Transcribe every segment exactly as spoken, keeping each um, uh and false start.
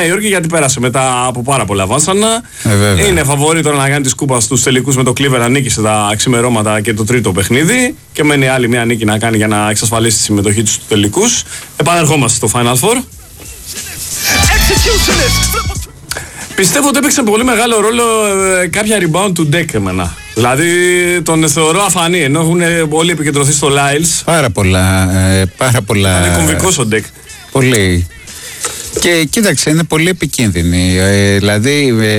Νέα Υόρκη γιατί πέρασε μετά από πάρα πολλά βάσανα. Ε, είναι φαβορί τώρα να κάνει τη σκούπα στους τελικούς με το Cleveland, νίκησε τα ξημερώματα και το τρίτο παιχνίδι. Και μένει άλλη μια νίκη να κάνει για να εξασφαλίσει τη συμμετοχή του στους τελικούς. Επανερχόμαστε στο Final Four. Πιστεύω ότι έπαιξε πολύ μεγάλο ρόλο ε, κάποια rebound του Ντεκ εμένα. Δηλαδή τον θεωρώ αφανή, ενώ έχουν όλοι επικεντρωθεί στο Lyles. Πάρα πολλά, ε, πάρα πολλά. Είναι κομβικός ο Ντεκ. Πολύ. Και κοίταξε, είναι πολύ επικίνδυνη. Ε, δηλαδή ε,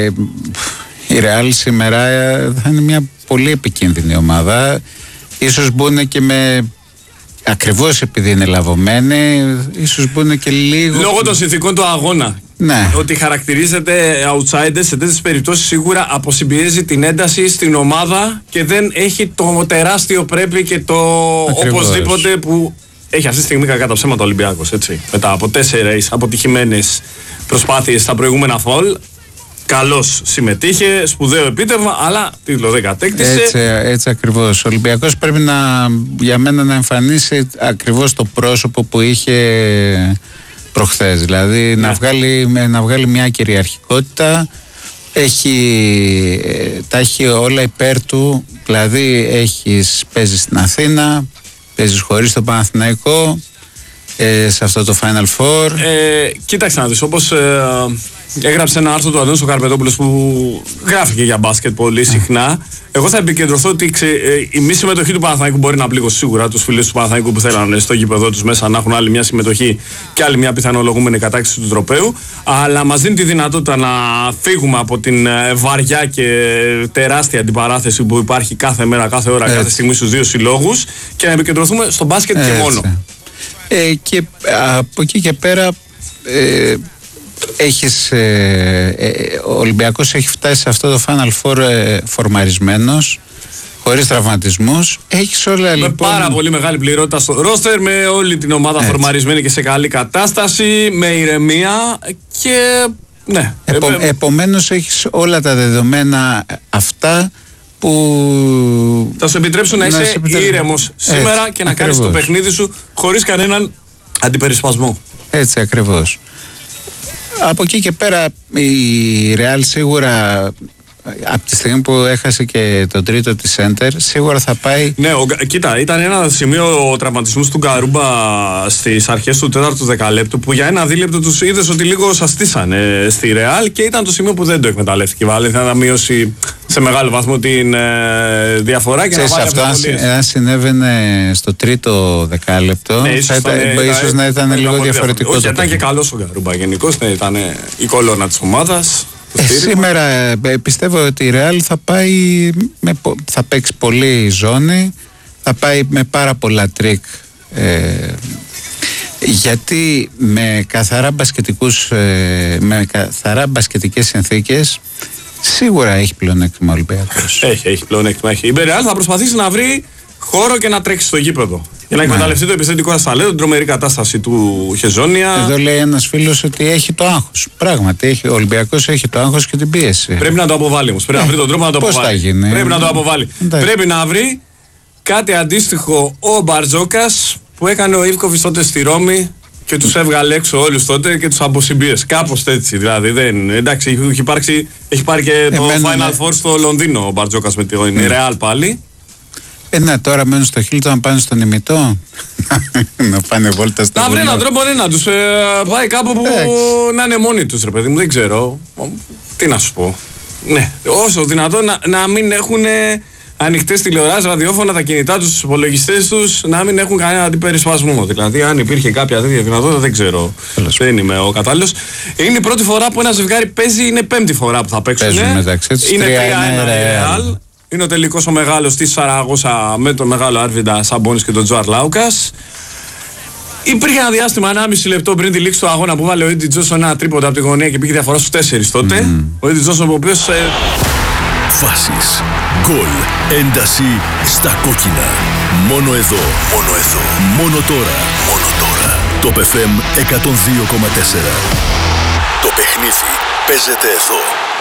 η Real σήμερα θα είναι μια πολύ επικίνδυνη ομάδα. Ίσως μπουν και με... Ακριβώς επειδή είναι λαβωμένοι, ίσως μπουν και λίγο... Λόγω των συνθηκών του αγώνα. Ναι. Ότι χαρακτηρίζεται outsiders σε τέτοιες περιπτώσεις σίγουρα αποσυμπιέζει την ένταση στην ομάδα και δεν έχει το τεράστιο πρέπει και το ακριβώς. Οπωσδήποτε που έχει αυτή τη στιγμή κακά τα ψέματα ο Ολυμπιακός, έτσι. Μετά από τέσσερις αποτυχημένες προσπάθειες στα προηγούμενα φολ. Καλώς συμμετείχε, σπουδαίο επίτευγμα, αλλά τίτλο δεν κατέκτησε. Έτσι, έτσι ακριβώς. Ο Ολυμπιακός πρέπει να, για μένα να εμφανίσει ακριβώς το πρόσωπο που είχε προχθές. Δηλαδή ναι. να, βγάλει, να βγάλει μια κυριαρχικότητα. Έχει, τα έχει όλα υπέρ του. Δηλαδή έχεις, παίζεις στην Αθήνα, παίζεις χωρίς το Παναθηναϊκό, ε, σε αυτό το Final Four. Ε, κοίταξε να δεις, όπως... Ε, έγραψε ένα άρθρο του Αντώνης ο Καρπετόπουλος που γράφει και για μπάσκετ πολύ συχνά. Εγώ θα επικεντρωθώ ότι ξε, ε, η μη συμμετοχή του Παναθηναϊκού μπορεί να πλήγωσε σίγουρα τους φίλους του Παναθηναϊκού που θέλανε στο γήπεδο τους μέσα να έχουν άλλη μια συμμετοχή και άλλη μια πιθανολογούμενη κατάκτηση του τροπαίου. Αλλά μας δίνει τη δυνατότητα να φύγουμε από την ε, βαριά και τεράστια αντιπαράθεση που υπάρχει κάθε μέρα, κάθε ώρα, έτσι. Κάθε στιγμή στους δύο συλλόγους και να επικεντρωθούμε στο μπάσκετ έτσι. Και μόνο. Ε, και από εκεί και πέρα. Ε, Έχεις, ε, ε, ο Ολυμπιακός έχει φτάσει σε αυτό το Final Four ε, φορμαρισμένος, χωρίς τραυματισμούς. Έχεις όλα με λοιπόν. Πάρα πολύ μεγάλη πληρότητα στο ρόστερ, με όλη την ομάδα έτσι. Φορμαρισμένη και σε καλή κατάσταση, με ηρεμία και. Ναι. Επο, ε, επομένως έχεις όλα τα δεδομένα αυτά που. Θα σου επιτρέψουν να, να είσαι ήρεμος σήμερα έτσι, και να κάνεις το παιχνίδι σου χωρίς κανέναν αντιπερισπασμό. Έτσι ακριβώς. Από εκεί και πέρα η Real σίγουρα από τη στιγμή που έχασε και τον τρίτο της center σίγουρα θα πάει. Ναι, ο, κοίτα, ήταν ένα σημείο ο τραυματισμός του Γκαρούμπα στις αρχές του τέταρτου δεκαλέπτου που για ένα δίλεπτο τους είδες ότι λίγο σαστήσανε στη Real και ήταν το σημείο που δεν το εκμεταλλεύτηκε η Βαλένθια να μειώσει σε μεγάλο βαθμό την ε, διαφορά και ξέρεις, να βάλει αυτό αμφιβολίες. Αν συνέβαινε στο τρίτο δεκάλεπτο ναι, ίσως, θα, ήταν, ίσως ήταν, να ήταν, ήταν λίγο διαφορετικό. Όχι, ήταν και καλός ο Γκαρούμπα γενικώς, ναι, ήταν η κολόνα της ομάδας. Ε, σήμερα ε, πιστεύω ότι η Real θα πάει με, θα παίξει πολύ ζώνη, θα πάει με πάρα πολλά τρίκ ε, γιατί με καθαρά μπασκετικούς ε, με καθαρά μπασκετικές συνθήκες σίγουρα έχει πλεονέκτημα ο Ολυμπιακός. Έχει, έχει πλεονέκτημα. Έχει. Η Real θα προσπαθήσει να βρει χώρο και να τρέξει στο γήπεδο. Για να εκμεταλλευτεί ναι. το επιθετικό σας ταλέντο, την τρομερή κατάσταση του Χεζόνια. Εδώ λέει ένας φίλος ότι έχει το άγχος. Πράγματι, έχει, ο Ολυμπιακός έχει το άγχος και την πίεση. Πρέπει να το αποβάλει όμως. Πρέπει ε, να βρει τον τρόπο να το πώς αποβάλει. Θα γίνει. Πρέπει να το αποβάλει. Εντάξει. Πρέπει να βρει κάτι αντίστοιχο ο Μπαρτζόκας που έκανε ο Ιβκοβιτς τότε στη Ρώμη και τους έβγαλε έξω όλους τότε και τους αποσυμπίεσε. Κάπως έτσι δηλαδή. Δεν, εντάξει, έχει, υπάρξει, έχει πάρει και Εμένα, το Final Four στο Λονδίνο ο Μπαρτζόκας με την Real πάλι. Ε, ναι, τώρα μένουν στο Χίλτον να πάνε στον ημιτό. Να πάνε βόλτα στο να βρει έναν τρόπο ναι, να τους ε, πάει κάπου που να είναι μόνοι τους, ρε παιδί μου. Δεν ξέρω. Τι να σου πω. Ναι, όσο δυνατόν να, να μην έχουν ανοιχτές τηλεοράσεις, ραδιόφωνα, τα κινητά τους, τους υπολογιστές τους, να μην έχουν κανένα αντιπερισπασμό. Δηλαδή, αν υπήρχε κάποια τέτοια δυνατότητα, δεν ξέρω. Έλος. Δεν είμαι ο κατάλληλος. Είναι η πρώτη φορά που ένα ζευγάρι παίζει, είναι πέμπτη φορά που θα παίξουν. Παίζουν μεταξύ τους. Είναι τρία ένα. Είναι ο τελικός ο μεγάλος της Σαραγώσα με τον μεγάλο Άρβιντα Σαμπόνις και τον Τζοαρ Λάουκας. Υπήρχε ένα διάστημα ενάμιση λεπτό πριν τη λήξη του αγώνα που βάλε ο Ίντι Τζόνσον ένα τρίποντα από τη γωνία και πήγε διαφορά στους τέσσερις τότε. Mm. Ο Ίντι Τζόνσον ο οποίος... Ε... Φάσεις, γκολ, ένταση στα κόκκινα. Μόνο εδώ, μόνο εδώ, μόνο τώρα, μόνο τώρα. Το Π Φ Εμ εκατόν δύο κόμμα τέσσερα. Το παιχνίδι παίζεται εδώ.